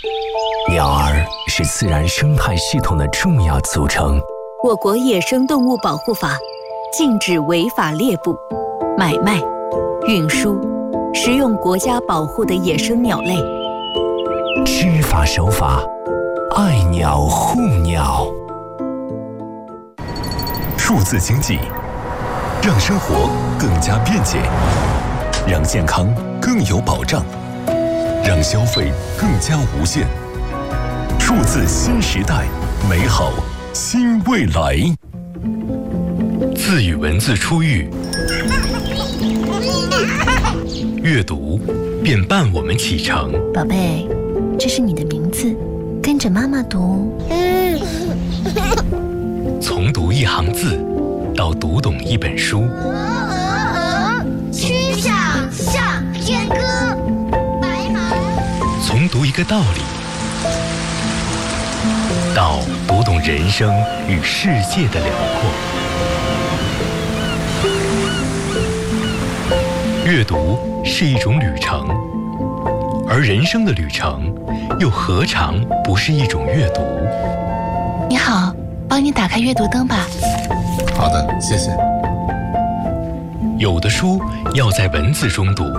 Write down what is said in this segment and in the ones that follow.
鸟儿是自然生态系统的重要组成。 我国野生动物保护法禁止违法猎捕、买卖、运输、食用国家保护的野生鸟类。 知法守法，爱鸟护鸟。数字经济让生活更加便捷，让健康更有保障，让消费更加无限。数字新时代，美好新未来。字与文字初遇，阅读便伴我们启程。 宝贝，这是你的名字，跟着妈妈读。 从读一行字到读懂一本书， 曲项向天歌，白马。 从读一个道理到读懂人生与世界的辽阔。阅读是一种旅程，而人生的旅程又何尝不是一种阅读？ 你好，帮你打开阅读灯吧。 好的，谢谢。 有的书要在文字中读，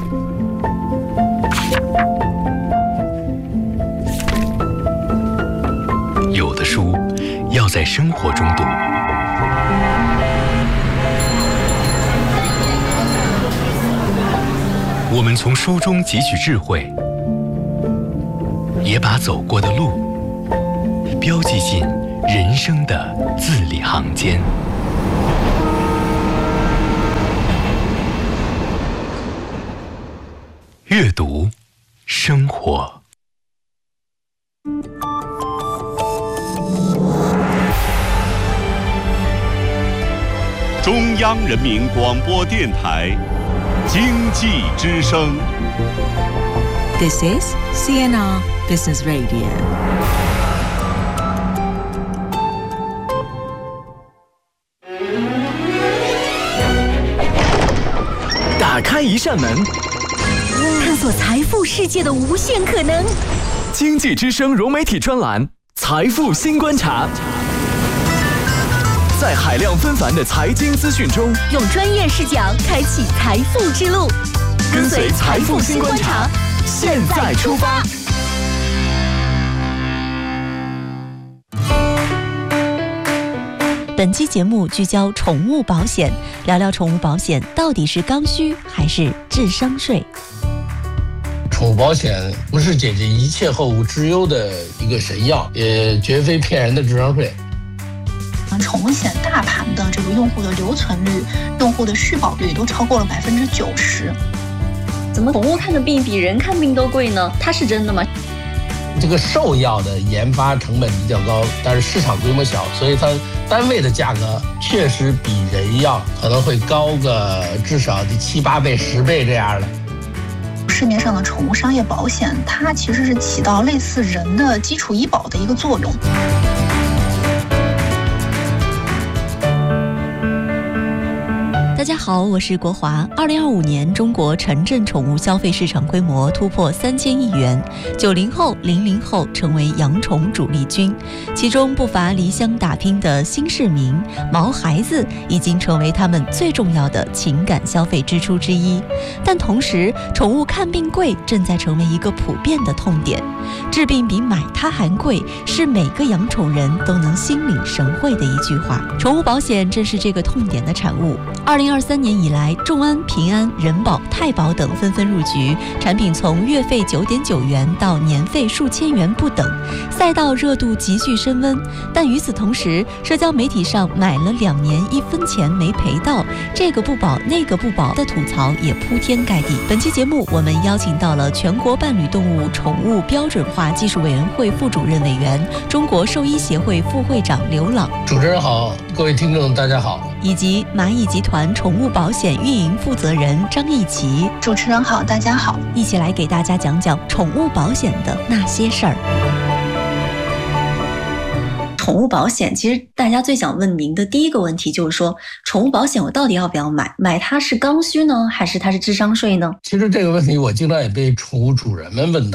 有的书要在生活中读。我们从书中汲取智慧，也把走过的路标记进人生的字里行间。阅读，生活。 中央人民广播电台经济之声。 This is CNR Business Radio. 打开一扇门， 探索财富世界的无限可能。 经济之声融媒体专栏《财富新观察》，在海量纷繁的财经资讯中， 用专业视角开启财富之路。 跟随财富新观察，现在出发。 本期节目聚焦宠物保险，聊聊宠物保险到底是刚需还是智商税。 宠物保险不是解决一切后顾之忧的一个神药，也绝非骗人的智商税。 宠物险大盘的这个用户的留存率、用户的续保率都超过了90%。 怎么宠物看的病比人看病都贵呢？它是真的吗？ 这个兽药的研发成本比较高，但是市场规模小，所以它单位的价格确实比人药可能会高个至少7、8倍、10倍这样的。 市面上的宠物商业保险，它其实是起到类似人的基础医保的一个作用。 大家好，我是国华。2025年，中国城镇宠物消费市场规模突破3000亿元，90后、00后成为养宠主力军，其中不乏离乡打拼的新市民，毛孩子已经成为他们最重要的情感消费支出之一。但同时，宠物看病贵正在成为一个普遍的痛点，治病比买它还贵，是每个养宠人都能心领神会的一句话。宠物保险正是这个痛点的产物。2023年以来，众安、平安、人保、太保等纷纷入局，产品从月费9.9元到年费数千元不等，赛道热度急剧升温。但与此同时，社交媒体上买了2年1分钱没赔到，这个不保那个不保的吐槽也铺天盖地。本期节目我们邀请到了全国伴侣动物宠物标准化技术委员会副主任委员、中国兽医协会副会长刘朗。 主持人好，各位听众大家好。 以及蚂蚁集团宠物保险运营负责人张艺琪。 主持人好，大家好。 一起来给大家讲讲宠物保险的那些事儿。 宠物保险其实大家最想问您的第一个问题就是说，宠物保险我到底要不要买？买它是刚需呢，还是它是智商税呢？ 其实这个问题我经常也被宠物主人们问到。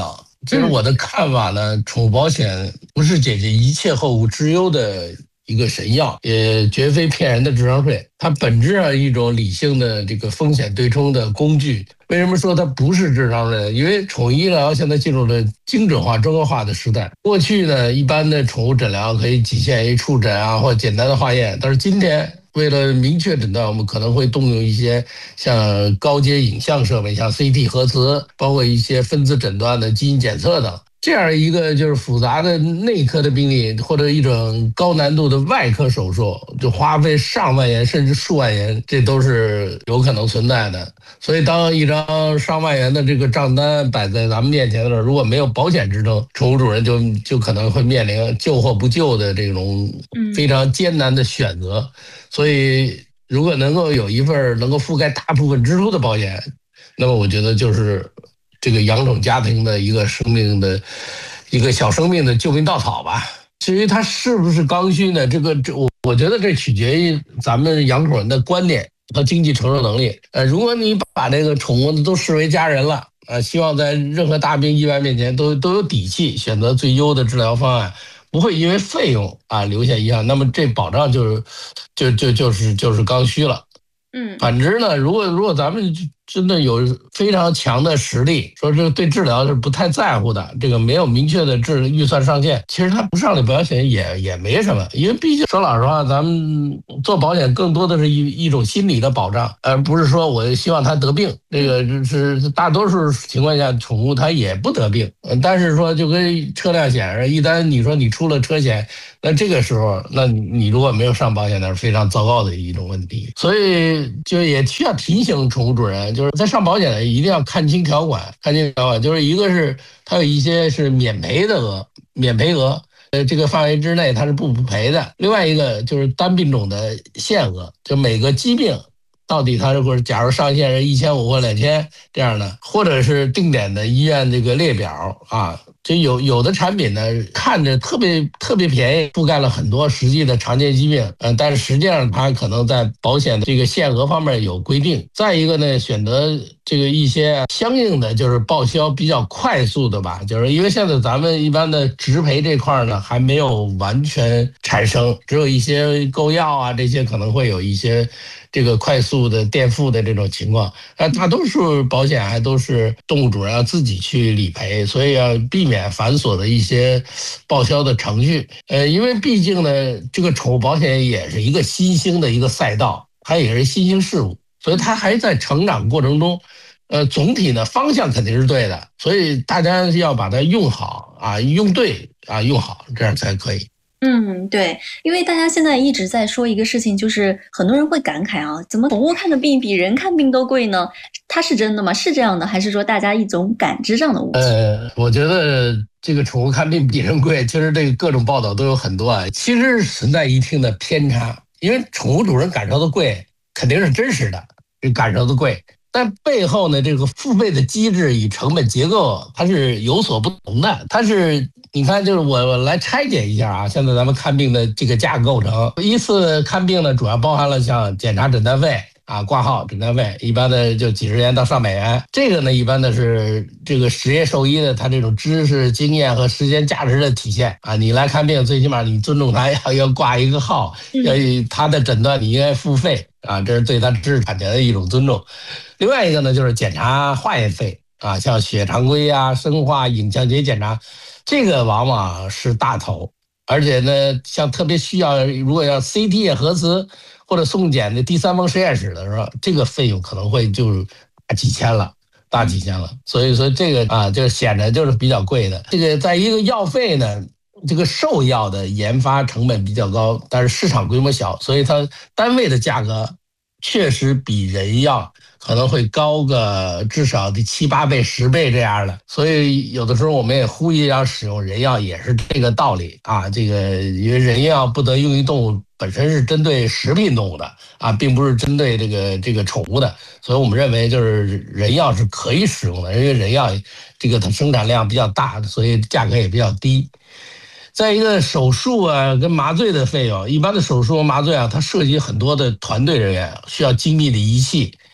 其实我的看法呢，宠物保险不是解决一切后顾之忧的一个神药，也绝非骗人的智商税。它本质上一种理性的这个风险对冲的工具。为什么说它不是智商税？因为宠物医疗现在进入了精准化、专科化的时代。过去呢，一般的宠物诊疗可以仅限于触诊啊，或简单的化验，但是今天为了明确诊断，我们可能会动用一些像高阶影像设备，像 CT 核磁，包括一些分子诊断的基因检测等。这样一个就是复杂的内科的病例，或者一种高难度的外科手术，就花费上万元甚至数万元，这都是有可能存在的。所以当一张上万元的这个账单摆在咱们面前的时候，如果没有保险支撑，宠物主人就可能会面临救或不救的这种非常艰难的选择。所以如果能够有一份能够覆盖大部分支出的保险，那么我觉得就是这个养宠家庭的一个生命的一个小生命的救命稻草吧。至于它是不是刚需呢？我觉得这取决于咱们养宠人的观念和经济承受能力。如果你把这个宠物都视为家人了，希望在任何大病意外面前都有底气，选择最优的治疗方案，不会因为费用留下遗憾，那么这保障就是刚需了。反之呢，如果咱们真的有非常强的实力，说这对治疗是不太在乎的，这个没有明确的预算上限，其实它不上理保险也没什么。因为毕竟说老实话，咱们做保险更多的是一种心理的保障，而不是说我希望它得病。这个是大多数情况下宠物它也不得病，但是说就跟车辆险似的，一旦你说你出了车险，那这个时候那你如果没有上保险，那是非常糟糕的一种问题。所以就也需要提醒宠物主人，就是在上保险的一定要看清条款，就是一个是它有一些是免赔额，这个范围之内它是不赔的。另外一个就是单病种的限额，就每个疾病到底它是假如上限是1500或2000这样的，或者是定点的医院这个列表就有的产品呢，看着特别便宜，覆盖了很多实际的常见疾病，但是实际上它可能在保险的这个限额方面有规定。再一个呢，选择这个一些相应的就是报销比较快速的吧，就是因为现在咱们一般的植赔这块呢还没有完全产生，只有一些购药这些可能会有一些这个快速的垫付的这种情况，大多数保险还都是动物主人要自己去理赔，所以要避免繁琐的一些报销的程序。因为毕竟呢，这个宠物保险也是一个新兴的一个赛道，它也是新兴事物，所以它还在成长过程中。总体呢方向肯定是对的，所以大家要把它用好用对用好，这样才可以。 对，因为大家现在一直在说一个事情，就是很多人会感慨怎么宠物看的病比人看病都贵呢？它是真的吗？是这样的，还是说大家一种感知上的误解？ 我觉得这个宠物看病比人贵，其实这个各种报道都有很多其实存在一定的偏差，因为宠物主人感受的贵肯定是真实的，感受的贵，但背后呢，这个付费的机制与成本结构它是有所不同的。它是你看，就是我来拆解一下现在咱们看病的这个价格构成，一次看病呢主要包含了像检查诊断费挂号诊断费，一般的就几十元到上百元。这个呢一般的是这个职业兽医的他这种知识经验和时间价值的体现你来看病最起码你尊重他，要挂一个号，要他的诊断你应该付费这是对他知识产权的一种尊重。另外一个呢就是检查化验费像血常规生化影像学检查，这个往往是大头，而且呢像特别需要如果要 CT 核磁或者送检的第三方实验室的时候，这个费用可能会就大几千了。所以说这个就显得就是比较贵的。这个在一个药费呢，这个兽药的研发成本比较高，但是市场规模小，所以它单位的价格确实比人药可能会高个至少得7、8倍、10倍这样的。所以有的时候我们也呼吁要使用人药，也是这个道理这个因为人药不得用于动物，本身是针对食品动物的并不是针对这个宠物的，所以我们认为就是人药是可以使用的，因为人药这个它生产量比较大，所以价格也比较低。再一个手术跟麻醉的费用，一般的手术麻醉它涉及很多的团队人员，需要精密的仪器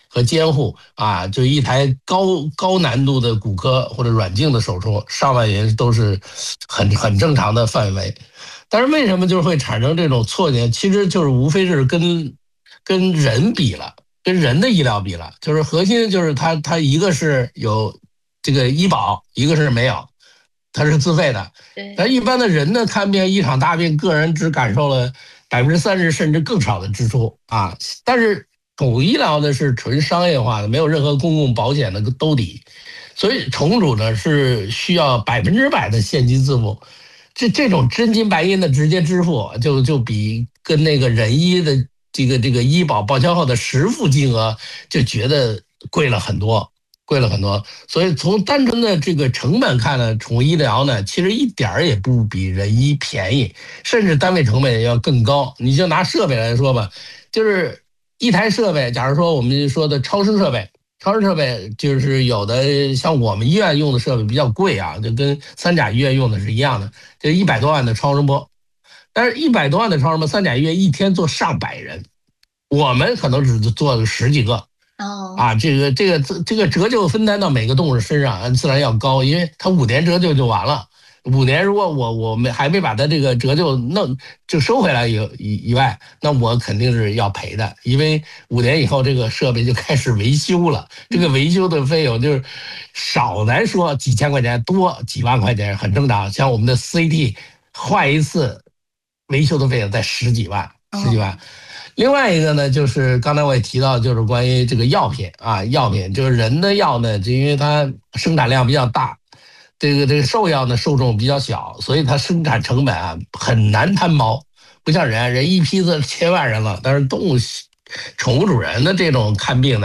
和监护啊，就一台高难度的骨科或者软镜的手术，上万元都是很正常的范围。但是为什么就会产生这种错觉？其实就是无非是跟人比了，跟人的医疗比了，就是核心就是它一个是有这个医保，一个是没有，它是自费的。但一般的人呢，看病一场大病，个人只感受了30%甚至更少的支出啊。但是宠物医疗呢是纯商业化的，没有任何公共保险的兜底，所以宠主呢是需要100%的现金支付。这种真金白银的直接支付，就比跟那个人医的这个医保报销后的实付金额就觉得贵了很多。所以从单纯的这个成本看呢，宠物医疗呢其实一点儿也不比人医便宜，甚至单位成本要更高。你就拿设备来说吧，就是一台设备，假如说我们说的超声设备就是有的像我们医院用的设备比较贵啊，就跟三甲医院用的是一样的，这100多万的超声波。但是100多万的超声波，三甲医院一天做上百人，我们可能只做了10几个。啊，这个折旧分担到每个动物身上，自然要高，因为它5年折旧就完了。5年如果我们还没把它这个折旧就收回来以外，那我肯定是要赔的，因为5年以后这个设备就开始维修了，这个维修的费用就是少来说几千块钱，多几万块钱很正常。像我们的 CT 换一次维修的费用在10几万。另外一个呢，就是刚才我也提到，就是关于这个药品啊，就是人的药呢，就因为它生产量比较大，这个兽药呢受众比较小，所以它生产成本啊很难摊薄，不像人一批次千万人了，但是宠物主人的这种看病呢。